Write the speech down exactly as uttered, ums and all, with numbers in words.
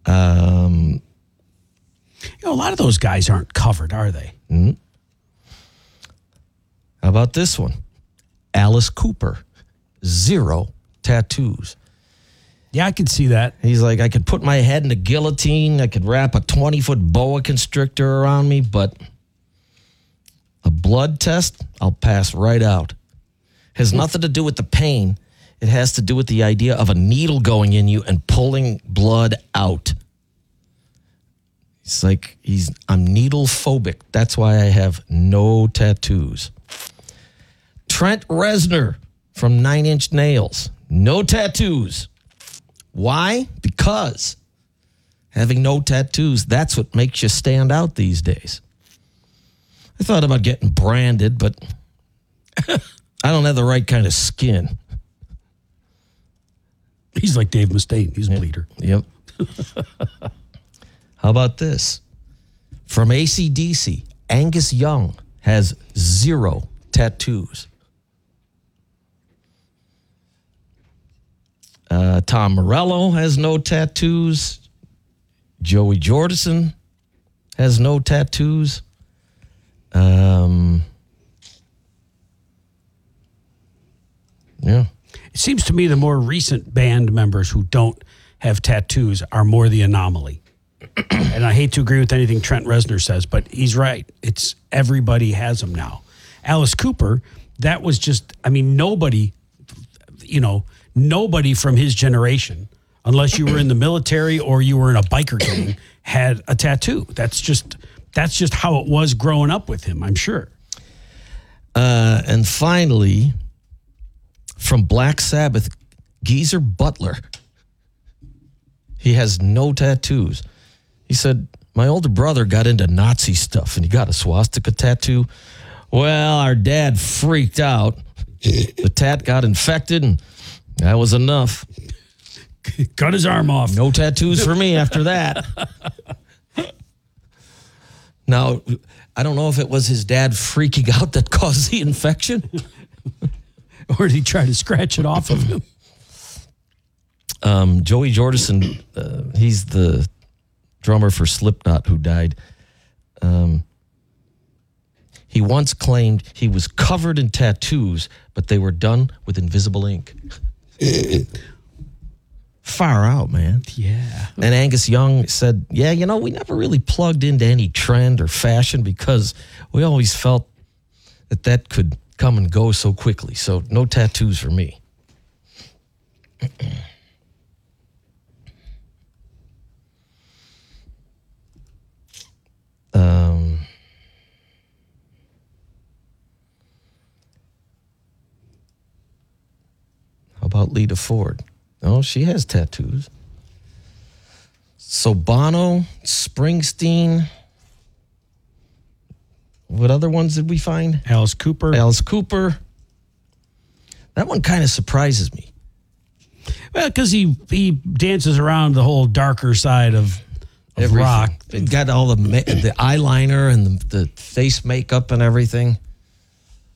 Um, you know, a lot of those guys aren't covered, are they? Mm-hmm. How about this one? Alice Cooper, zero tattoos. Yeah, I can see that. He's like, I could put my head in a guillotine. I could wrap a twenty-foot boa constrictor around me, but a blood test, I'll pass right out. Has nothing to do with the pain. It has to do with the idea of a needle going in you and pulling blood out. It's like, he's I'm needle phobic. That's why I have no tattoos. Trent Reznor from Nine Inch Nails. No tattoos. Why? Because having no tattoos, that's what makes you stand out these days. I thought about getting branded, but I don't have the right kind of skin. He's like Dave Mustaine. He's a yep. bleeder. Yep. How about this? From A C D C, Angus Young has zero tattoos. Uh, Tom Morello has no tattoos. Joey Jordison has no tattoos. Um, yeah. It seems to me the more recent band members who don't have tattoos are more the anomaly. And I hate to agree with anything Trent Reznor says, but he's right. It's everybody has them now. Alice Cooper, that was just, I mean, nobody, you know, nobody from his generation, unless you were in the military or you were in a biker gang, had a tattoo. That's just, that's just how it was growing up with him, I'm sure. Uh, and finally, from Black Sabbath, Geezer Butler. He has no tattoos. He said, my older brother got into Nazi stuff and he got a swastika tattoo. Well, our dad freaked out. The tat got infected and that was enough. Cut his arm off. No tattoos for me after that. Now, I don't know if it was his dad freaking out that caused the infection. Or did he try to scratch it off of him? Um, Joey Jordison, uh, he's the drummer for Slipknot who died. Um, he once claimed he was covered in tattoos, but they were done with invisible ink. Far out, man. Yeah. And Angus Young said, yeah, you know, we never really plugged into any trend or fashion because we always felt that that could come and go so quickly. So no tattoos for me. um, how about Lita Ford? Oh, she has tattoos. So Bono, Springsteen. What other ones did we find? Alice Cooper. Alice Cooper. That one kind of surprises me. Well, because he he dances around the whole darker side of, of rock. It got all the the eyeliner and the, the face makeup and everything.